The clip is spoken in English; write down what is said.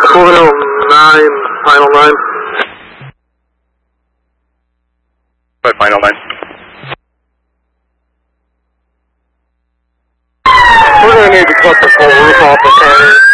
Orbital 9, final 9. Final 9. We're going to need to cut the full roof off the cannon.